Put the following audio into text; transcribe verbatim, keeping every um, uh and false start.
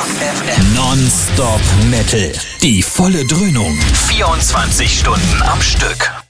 F M. Non-Stop Metal. Die volle Dröhnung. vierundzwanzig Stunden am Stück.